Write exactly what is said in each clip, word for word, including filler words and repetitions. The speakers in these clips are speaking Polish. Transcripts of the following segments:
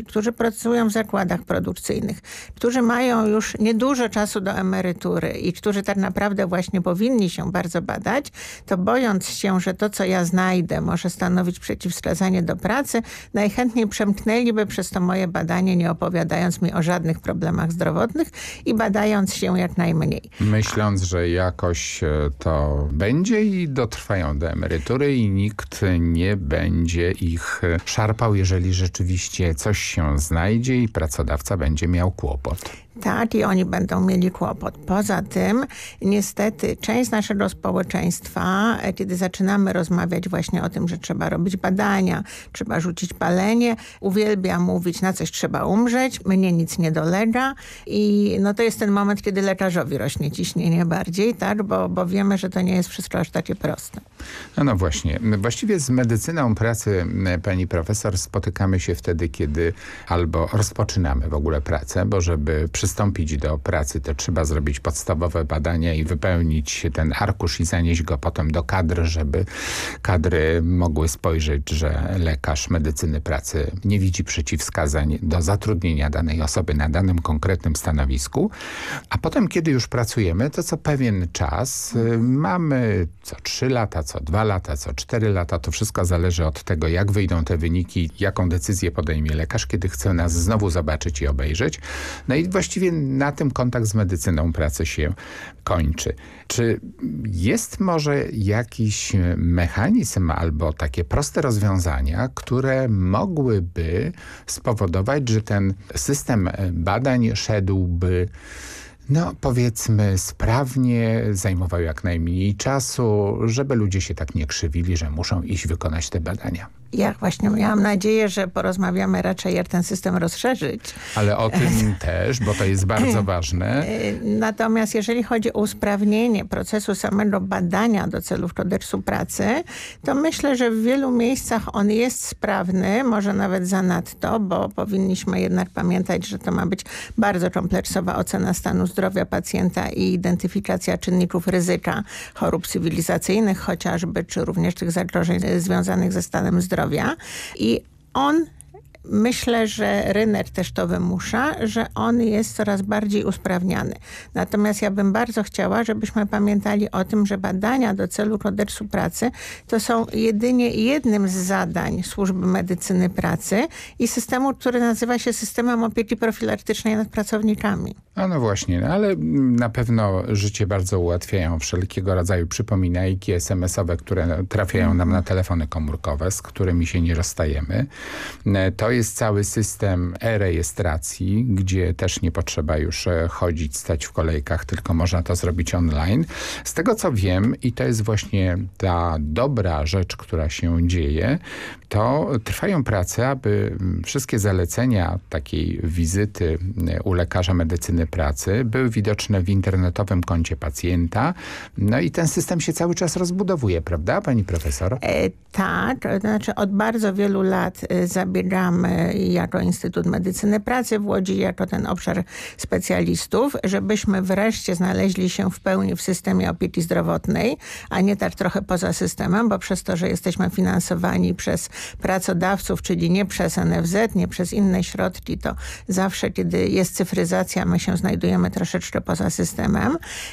którzy pracują w zakładach produkcyjnych, którzy mają już niedużo czasu do emerytury i którzy tak naprawdę właśnie powinni się bardzo badać, to bojąc się, że to, co ja znajdę, może stanowić przeciwwskazanie do pracy, najchętniej przemknęliby przez to moje badanie, nie opowiadając mi o żadnych problemach zdrowotnych i badając się jak najmniej. Myśląc, że jakoś to będzie i dotrwają do emerytury i nikt nie będzie ich szarpał, jeżeli rzeczywiście coś się znajdzie i pracodawca będzie miał kłopot. Tak, i oni będą mieli kłopot. Poza tym, niestety, część naszego społeczeństwa, kiedy zaczynamy rozmawiać właśnie o tym, że trzeba robić badania, trzeba rzucić palenie, uwielbia mówić, na coś trzeba umrzeć, mnie nic nie dolega i no to jest ten moment, kiedy lekarzowi rośnie ciśnienie bardziej, tak, bo, bo wiemy, że to nie jest wszystko aż takie proste. No, no właśnie. Właściwie z medycyną pracy, pani profesor, spotykamy się wtedy, kiedy albo rozpoczynamy w ogóle pracę, bo żeby przystąpić do pracy, to trzeba zrobić podstawowe badania i wypełnić ten arkusz i zanieść go potem do kadr, żeby kadry mogły spojrzeć, że lekarz medycyny pracy nie widzi przeciwwskazań do zatrudnienia danej osoby na danym konkretnym stanowisku. A potem, kiedy już pracujemy, to co pewien czas y, mamy co trzy lata, co dwa lata, co cztery lata. To wszystko zależy od tego, jak wyjdą te wyniki, jaką decyzję podejmie lekarz, kiedy chce nas znowu zobaczyć i obejrzeć. No i właściwie na tym kontakt z medycyną pracy się kończy. Czy jest może jakiś mechanizm albo takie proste rozwiązania, które mogłyby spowodować, że ten system badań szedłby, no powiedzmy, sprawnie, zajmował jak najmniej czasu, żeby ludzie się tak nie krzywili, że muszą iść wykonać te badania? Ja właśnie miałam nadzieję, że porozmawiamy raczej, jak ten system rozszerzyć. Ale o tym też, bo to jest bardzo ważne. Natomiast jeżeli chodzi o usprawnienie procesu samego badania do celów kodeksu pracy, to myślę, że w wielu miejscach on jest sprawny, może nawet zanadto, bo powinniśmy jednak pamiętać, że to ma być bardzo kompleksowa ocena stanu zdrowia pacjenta i identyfikacja czynników ryzyka chorób cywilizacyjnych chociażby, czy również tych zagrożeń związanych ze stanem zdrowia. I on, myślę, że rynek też to wymusza, że on jest coraz bardziej usprawniany. Natomiast ja bym bardzo chciała, żebyśmy pamiętali o tym, że badania do celu kodeksu pracy to są jedynie jednym z zadań służby medycyny pracy i systemu, który nazywa się systemem opieki profilaktycznej nad pracownikami. A no właśnie, no ale na pewno życie bardzo ułatwiają wszelkiego rodzaju przypominajki es em esowe, które trafiają nam na telefony komórkowe, z którymi się nie rozstajemy. To jest cały system e-rejestracji, gdzie też nie potrzeba już chodzić, stać w kolejkach, tylko można to zrobić online. Z tego co wiem, i to jest właśnie ta dobra rzecz, która się dzieje, to trwają prace, aby wszystkie zalecenia takiej wizyty u lekarza medycyny pracy były widoczne w internetowym koncie pacjenta. No i ten system się cały czas rozbudowuje, prawda, pani profesor? E, tak, to znaczy od bardzo wielu lat zabiegamy jako Instytut Medycyny Pracy w Łodzi, jako ten obszar specjalistów, żebyśmy wreszcie znaleźli się w pełni w systemie opieki zdrowotnej, a nie tak trochę poza systemem, bo przez to, że jesteśmy finansowani przez pracodawców, czyli nie przez en ef zet, nie przez inne środki, to zawsze, kiedy jest cyfryzacja, my się znajdujemy troszeczkę poza systemem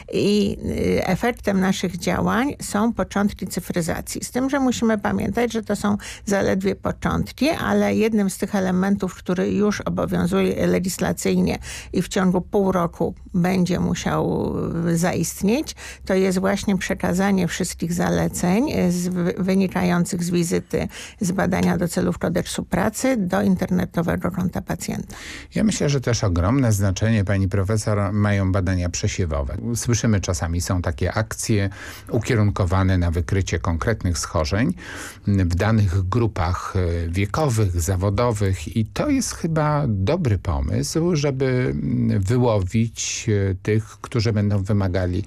i efektem naszych działań są początki cyfryzacji. Z tym, że musimy pamiętać, że to są zaledwie początki, ale jednym z tych elementów, który już obowiązuje legislacyjnie i w ciągu pół roku będzie musiał zaistnieć, to jest właśnie przekazanie wszystkich zaleceń z, wynikających z wizyty, z badania do celów kodeksu pracy do internetowego konta pacjenta. Ja myślę, że też ogromne znaczenie, pani profesor, mają badania przesiewowe. Słyszymy czasami, są takie akcje ukierunkowane na wykrycie konkretnych schorzeń w danych grupach wiekowych, zawodowych i to jest chyba dobry pomysł, żeby wyłowić tych, którzy będą wymagali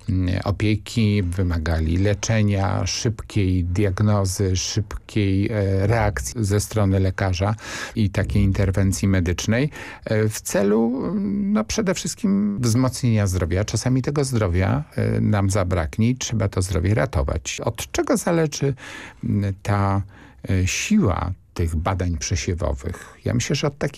opieki, wymagali leczenia, szybkiej diagnozy, szybkiej reakcji ze strony lekarza i takiej interwencji medycznej w celu no, przede wszystkim wzmocnienia zdrowia. Czasami tego zdrowia nam zabraknie i trzeba to zdrowie ratować. Od czego zależy ta siła tych badań przesiewowych? Ja myślę, że od takiej